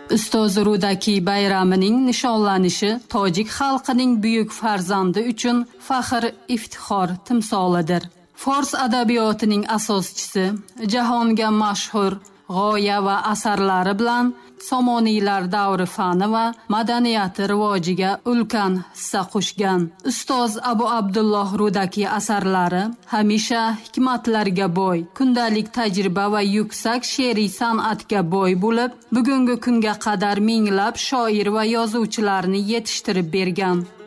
Ustoz Rudaki bayramining nishonlanishi tojik xalqining buyuk farzandi uchun faxr iftixor timsolidir. Fors adabiyotining asoschisi, jahonga mashhur g'oya va asarlari bilan Somoniylar davri fani va madaniyati rivojiga ulkan hissa qo'shgan. Ustoz Abu Abdulloh Rudaki asarlari hamisha hikmatlarga boy, kundalik tajriba va yuksak she'riy san'atga boy bo'lib, bugungi kunga qadar minglab shoir va yozuvchilarni yetishtirib bergan.